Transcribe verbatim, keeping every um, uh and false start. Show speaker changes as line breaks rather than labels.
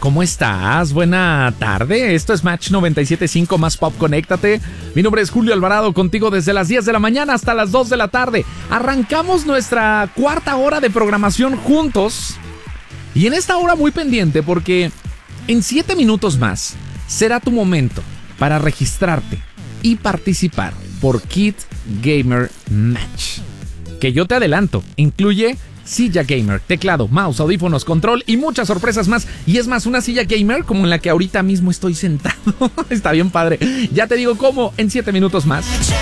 ¿Cómo estás? Buena tarde. Esto es Match noventa y siete punto cinco Más Pop, conéctate. Mi nombre es Julio Alvarado, contigo desde las diez de la mañana hasta las dos de la tarde. Arrancamos nuestra cuarta hora de programación juntos. Y en esta hora muy pendiente porque en siete minutos más será tu momento para registrarte y participar por Kit Gamer Match. Que yo te adelanto, incluye silla gamer, teclado, mouse, audífonos, control y muchas sorpresas más. Y es más, una silla gamer como en la que ahorita mismo estoy sentado. Está bien padre. Ya te digo cómo en siete minutos más.